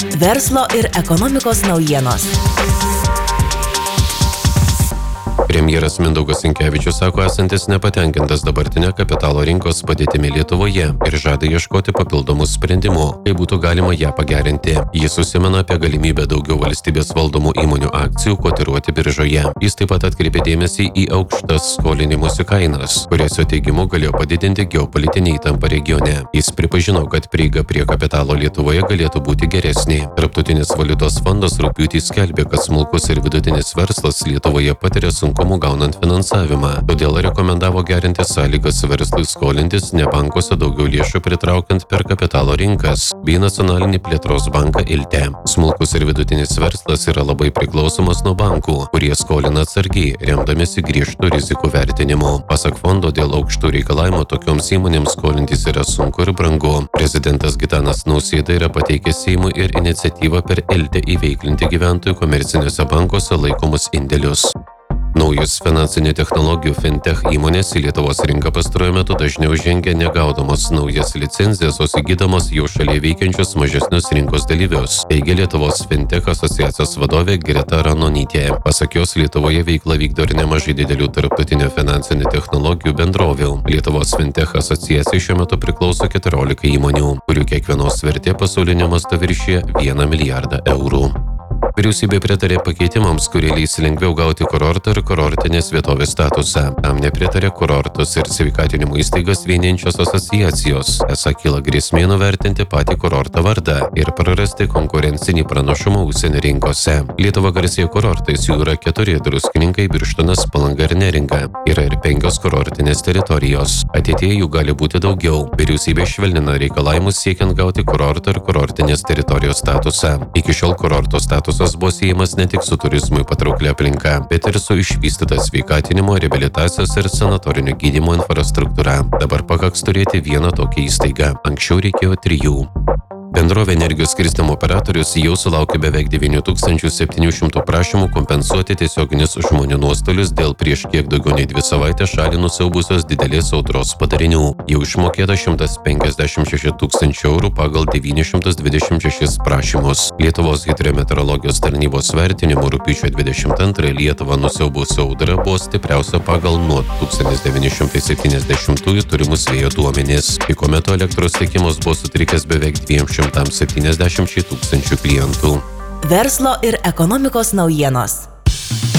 Verslo ir ekonomikos naujienos. Premjeras Mindaugas Sinkevičius sako esantis nepatenkintas dabartinė kapitalo rinkos padėtimi Lietuvoje ir žada ieškoti papildomų sprendimų, kaip būtų galima ją pagerinti. Jis užsimena apie galimybę daugiau valstybės valdomų įmonių akcijų kotiruoti biržoje. Jis taip pat atkreipė dėmesį į aukštas skolinimosi kainas, kurias jo teigimu galėjo padidinti geopolitinė įtampa regione. Jis pripažino, kad prieiga prie kapitalo Lietuvoje galėtų būti geresnė. Tarptautinis valiutos fondas rugpjūtį skelbė, kad smulkus ir vidutinis verslas Lietuvoje patiria sunkumų gaunant finansavimą, todėl rekomendavo gerinti sąlygas verslui skolintis, ne bankuose daugiau lėšų pritraukiant per kapitalo rinkas bei nacionalinį plėtros banką ILTE. Smulkus ir vidutinis verslas yra labai priklausomas nuo bankų, kurie skolina atsargiai, remdamiesi griežtų rizikų vertinimu. Pasak fondo, dėl aukštų reikalavimų tokioms įmonėms skolintis yra sunku ir brangu. Prezidentas Gitanas Nausėda yra pateikęs Seimui ir iniciatyvą per ILTE įveiklinti gyventojų komerciniuose bankuose laikomus indėlius. Naujos finansinių technologijų fintech įmonės į Lietuvos rinką pastaruoju metu dažniau žengia negaudamos naujas licenzijas, o įgydamos jau šalyje veikiančius mažesnius rinkos dalyvius, teigia Lietuvos fintech asociacijos vadovė Greta Ranonytė. Pasak jos, Lietuvoje veiklą vykdo ir nemažai didelių tarptautinių finansinių technologijų bendrovių. Lietuvos fintech asociacijai šiuo metu priklauso 14 įmonių, kurių kiekvienos vertė pasauliniu mastu viršija 1 milijardą eurų. Vyriausybė pritarė pakeitimams, kurie leis lengviau gauti kurorto ir kurortinės vietovės statusą. Tam nepritarė kurortus ir sveikatinimo įstaigas vienijančios asociacijos. Esą kyla grėsmė nuvertinti patį kurorto vardą ir prarasti konkurencinį pranašumą užsienio rinkose. Lietuva garsėja kurortais, jų yra 4 – Druskininkai, Birštonas, Palanga ir Neringa. Yra ir 5 kurortinės teritorijos. Ateityje jų gali būti daugiau. Vyriausybė švelnina reikalavimus siekiant gauti kurorto ir kurortinės teritorijos statusą. Iki šiol kurorto statusas buvo siejamas ne tik su turizmui patrauklia aplinka, bet ir su išvystyta sveikatinimo, reabilitacijos ir sanatorinio gydymo infrastruktūra. Dabar pakaks turėti vieną tokią įstaigą. Anksčiau reikėjo 3. Bendrovė Energijos skirstymo operatorius jau sulaukė beveik 9700 prašymų kompensuoti tiesioginius žmonių nuostolius dėl prieš kiek daugiau nei 2 savaitės šalį nusiaubusios didelės audros padarinių. Jau išmokėta 156 000 eurų pagal 926 prašymus. Lietuvos hidrometeorologijos tarnybos vertinimu rugpjūčio 22 Lietuvą nusiaubusi audra buvo stipriausia pagal nuo 1970-ųjų turimus vėjo duomenis. Piko metu elektros tiekimas buvo sutrikęs beveik 270 000 klientų. Verslo ir ekonomikos naujienos.